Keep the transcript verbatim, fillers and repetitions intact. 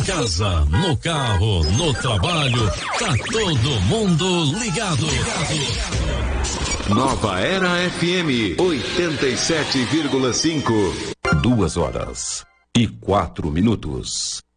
casa, no carro, no trabalho, tá todo mundo ligado. Nova Era F M oitenta e sete vírgula cinco. Duas horas e quatro minutos.